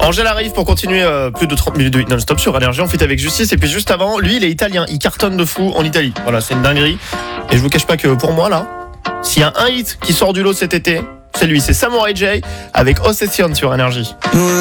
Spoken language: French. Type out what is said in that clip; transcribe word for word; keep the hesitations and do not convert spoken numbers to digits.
Angèle arrive pour continuer euh, plus de trente minutes de hit non-stop sur Énergie. On fait avec Justice. Et puis juste avant, lui, il est italien. Il cartonne de fou en Italie. Voilà, c'est une dinguerie. Et je vous cache pas que pour moi, là, s'il y a un hit qui sort du lot cet été, c'est lui. C'est Samurai J avec Obsession sur Énergie.